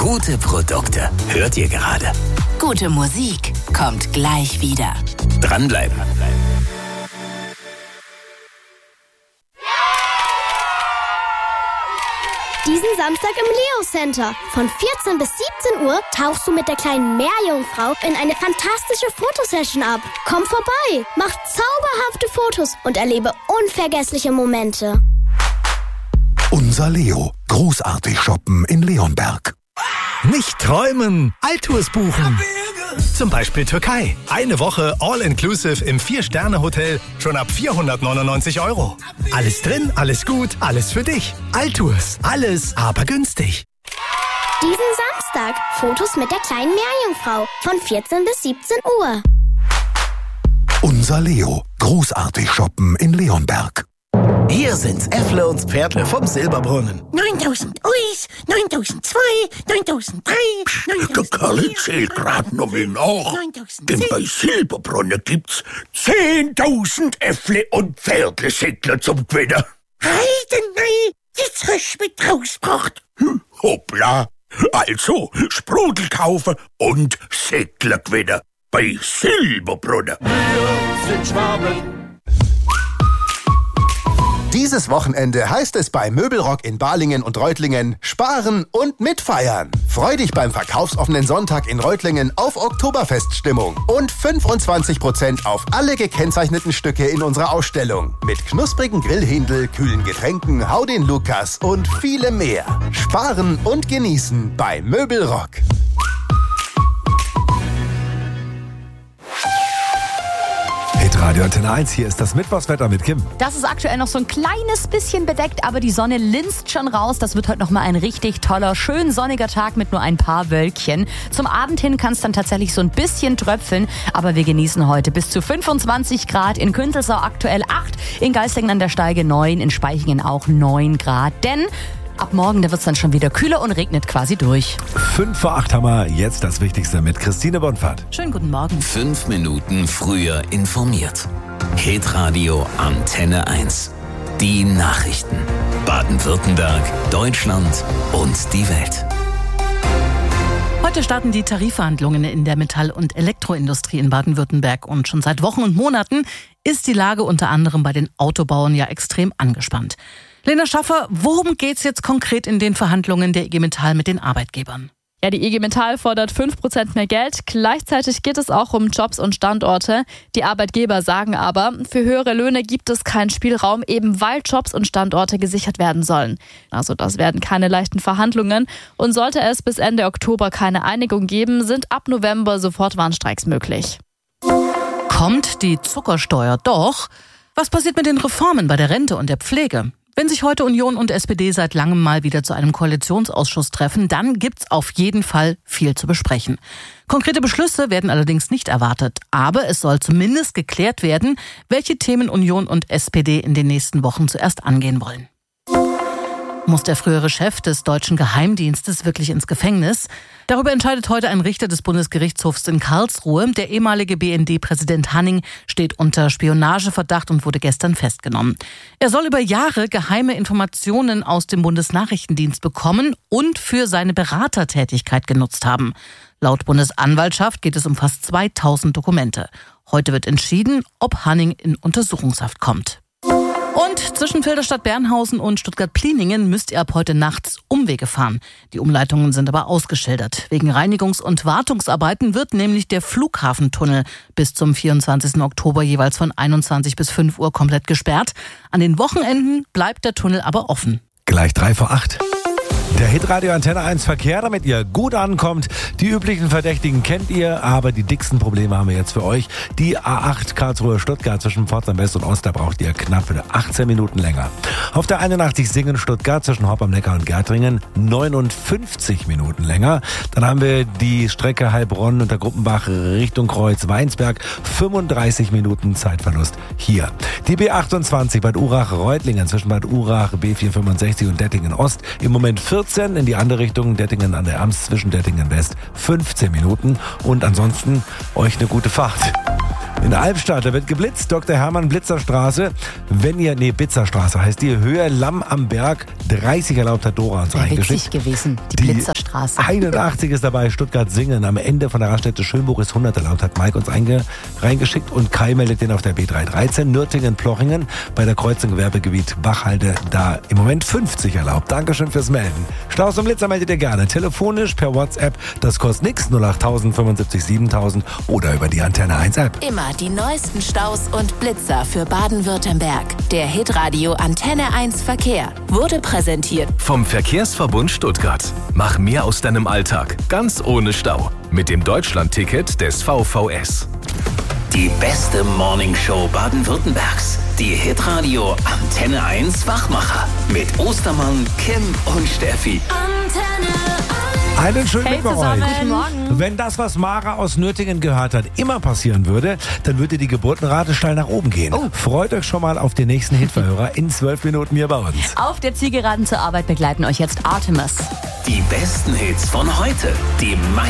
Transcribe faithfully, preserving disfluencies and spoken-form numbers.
Gute Produkte. Hört ihr gerade? Gute Musik kommt gleich wieder. Dranbleiben. Diesen Samstag im Leo Center. Von vierzehn bis siebzehn Uhr tauchst du mit der kleinen Meerjungfrau in eine fantastische Fotosession ab. Komm vorbei, mach zauberhafte Fotos und erlebe unvergessliche Momente. Unser Leo. Großartig shoppen in Leonberg. Nicht träumen, Altours buchen. Zum Beispiel Türkei. Eine Woche All-Inclusive im Vier-Sterne-Hotel schon ab vierhundertneunundneunzig Euro. Alles drin, alles gut, alles für dich. Altours, alles aber günstig. Diesen Samstag Fotos mit der kleinen Meerjungfrau von vierzehn bis siebzehn Uhr. Unser Leo. Großartig shoppen in Leonberg. Hier sind's Äffle und Pferdle vom Silberbrunnen. neuntausend Uis, neuntausendzwei, neuntausenddrei, Der Kerl zählt grad noch mal nach. Denn bei Silberbrunnen gibt's zehntausend Äffle und Pferdle-Säckler zum Gewinnen. Heidenei, jetzt hast du mich rausgebracht. Hm, hoppla. Also, Sprudel kaufen und Säckler gewinnen. Bei Silberbrunnen. Wir sind Schwaben. Dieses Wochenende heißt es bei Möbelrock in Balingen und Reutlingen sparen und mitfeiern. Freu dich beim verkaufsoffenen Sonntag in Reutlingen auf Oktoberfeststimmung und fünfundzwanzig Prozent auf alle gekennzeichneten Stücke in unserer Ausstellung. Mit knusprigen Grillhändel, kühlen Getränken, Hau den Lukas und vielem mehr. Sparen und genießen bei Möbelrock. Radio Antenne eins, hier ist das Mittwochswetter mit Kim. Das ist aktuell noch so ein kleines bisschen bedeckt, aber die Sonne linst schon raus. Das wird heute nochmal ein richtig toller, schön sonniger Tag mit nur ein paar Wölkchen. Zum Abend hin kann es dann tatsächlich so ein bisschen tröpfeln, aber wir genießen heute bis zu fünfundzwanzig Grad. In Künzelsau aktuell acht, in Geislingen an der Steige neun, in Spaichingen auch neun Grad. Denn ab morgen, da wird es dann schon wieder kühler und regnet quasi durch. Fünf vor acht haben wir jetzt das Wichtigste mit Christine Bonfahrt. Schönen guten Morgen. Fünf Minuten früher informiert. Hitradio Antenne eins. Die Nachrichten. Baden-Württemberg, Deutschland und die Welt. Heute starten die Tarifverhandlungen in der Metall- und Elektroindustrie in Baden-Württemberg. Und schon seit Wochen und Monaten ist die Lage unter anderem bei den Autobauern ja extrem angespannt. Lena Schaffer, worum geht's jetzt konkret in den Verhandlungen der I G Metall mit den Arbeitgebern? Ja, die I G Metall fordert fünf Prozent mehr Geld. Gleichzeitig geht es auch um Jobs und Standorte. Die Arbeitgeber sagen aber, für höhere Löhne gibt es keinen Spielraum, eben weil Jobs und Standorte gesichert werden sollen. Also das werden keine leichten Verhandlungen. Und sollte es bis Ende Oktober keine Einigung geben, sind ab November sofort Warnstreiks möglich. Kommt die Zuckersteuer doch? Was passiert mit den Reformen bei der Rente und der Pflege? Wenn sich heute Union und S P D seit langem mal wieder zu einem Koalitionsausschuss treffen, dann gibt's auf jeden Fall viel zu besprechen. Konkrete Beschlüsse werden allerdings nicht erwartet, aber es soll zumindest geklärt werden, welche Themen Union und S P D in den nächsten Wochen zuerst angehen wollen. Muss der frühere Chef des deutschen Geheimdienstes wirklich ins Gefängnis? Darüber entscheidet heute ein Richter des Bundesgerichtshofs in Karlsruhe. Der ehemalige B N D-Präsident Hanning steht unter Spionageverdacht und wurde gestern festgenommen. Er soll über Jahre geheime Informationen aus dem Bundesnachrichtendienst bekommen und für seine Beratertätigkeit genutzt haben. Laut Bundesanwaltschaft geht es um fast zweitausend Dokumente. Heute wird entschieden, ob Hanning in Untersuchungshaft kommt. Und zwischen Filderstadt-Bernhausen und Stuttgart-Pliningen müsst ihr ab heute nachts Umwege fahren. Die Umleitungen sind aber ausgeschildert. Wegen Reinigungs- und Wartungsarbeiten wird nämlich der Flughafentunnel bis zum vierundzwanzigsten Oktober jeweils von einundzwanzig bis fünf Uhr komplett gesperrt. An den Wochenenden bleibt der Tunnel aber offen. Gleich drei vor acht. Der Hitradio Antenne eins Verkehr, damit ihr gut ankommt. Die üblichen Verdächtigen kennt ihr, aber die dicksten Probleme haben wir jetzt für euch. Die A acht Karlsruhe-Stuttgart zwischen Pforzheim West und Ost, da braucht ihr knapp achtzehn Minuten länger. Auf der einundachtzig Singen-Stuttgart zwischen Hopp am Neckar und Gärtringen neunundfünfzig Minuten länger. Dann haben wir die Strecke Heilbronn unter Gruppenbach Richtung Kreuz-Weinsberg, fünfunddreißig Minuten Zeitverlust hier. Die B achtundzwanzig Bad Urach-Reutlingen zwischen Bad Urach, B vierhundertfünfundsechzig und Dettingen Ost im Moment vierzehn, in die andere Richtung Dettingen an der Amst zwischen Dettingen West fünfzehn Minuten und ansonsten euch eine gute Fahrt. In Albstadt, da wird geblitzt, Doktor Hermann Blitzerstraße. Wenn ihr, nee, Blitzerstraße heißt die, Höhe Lamm am Berg, dreißig erlaubt, hat Dora uns reingeschickt. Witzig gewesen, die, die Blitzerstraße. einundachtzig ist dabei, Stuttgart-Singen. Am Ende von der Raststätte Schönbuch ist hundert erlaubt, hat Mike uns einge, reingeschickt. Und Kai meldet den auf der B dreihundertdreizehn. Nürtingen-Plochingen, bei der Kreuzung Gewerbegebiet Bachhalde, da im Moment fünfzig erlaubt. Dankeschön fürs Melden. Staus und Blitzer meldet ihr gerne. Telefonisch, per WhatsApp, das kostet nichts, null acht null null fünfundsiebzig siebentausend oder über die Antenne eins App. Immer die neuesten Staus und Blitzer für Baden-Württemberg. Der Hitradio Antenne eins Verkehr wurde präsentiert vom Verkehrsverbund Stuttgart. Mach mehr aus deinem Alltag, ganz ohne Stau. Mit dem Deutschland-Ticket des V V S. Die beste Morningshow Baden-Württembergs. Die Hitradio Antenne eins Wachmacher. Mit Ostermann, Kim und Steffi. Antenne Einen schönen Hey Mittwoch zusammen. euch. Guten Morgen. Wenn das, was Mara aus Nürtingen gehört hat, immer passieren würde, dann würde die Geburtenrate steil nach oben gehen. Oh. Freut euch schon mal auf den nächsten Hitverhörer in zwölf Minuten hier bei uns. Auf der Zielgeraden zur Arbeit begleiten euch jetzt Artemis. Die besten Hits von heute. Die